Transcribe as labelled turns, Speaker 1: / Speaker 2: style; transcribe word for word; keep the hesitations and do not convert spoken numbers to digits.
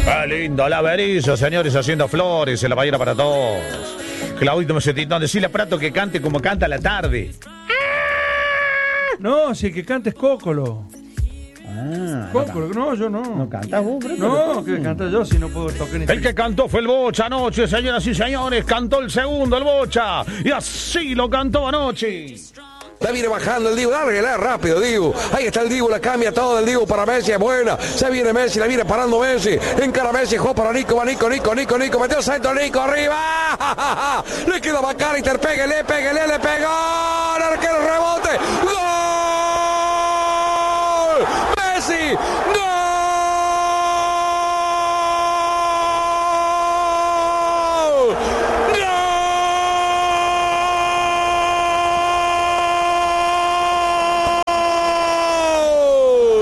Speaker 1: Qué lindo la Berizo, señores, haciendo flores en la ballena para todos. Claudito Mecetitón, decirle a Prato que cante como canta a la tarde.
Speaker 2: No, si el que canta es Cócolo.
Speaker 1: Ah,
Speaker 2: Cócolo, no, yo no.
Speaker 1: ¿No cantas vos, Prato?
Speaker 2: No, que canta yo si no puedo tocar ni
Speaker 1: El que cantó fue el Bocha anoche, señoras y señores. Cantó el segundo, el Bocha. Y así lo cantó anoche.
Speaker 3: La viene bajando el Dibu, dale, rápido, Dibu. Ahí está el Dibu, la cambia todo del Dibu para Messi, es buena. Se viene Messi, la viene parando Messi. Encara Messi, juega para Nico, va Nico, Nico, Nico, Nico. Metió el centro, Nico, arriba. Le queda McAllister, péguele, péguele, le pegó. El arquero rebote. ¡Gol! ¡Messi! ¡Gol!